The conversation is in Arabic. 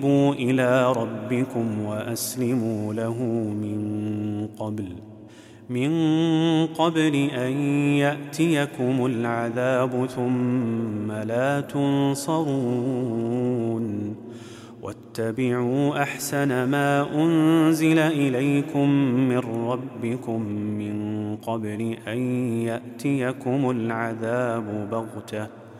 وَأَنِيبُوا إِلَىٰ رَبِّكُمْ وَأَسْلِمُوا لَهُ من قبل أن يأتيكم العذاب ثم لا تنصرون واتبعوا أحسن ما أنزل إليكم من ربكم من قبل أن يأتيكم العذاب بغتة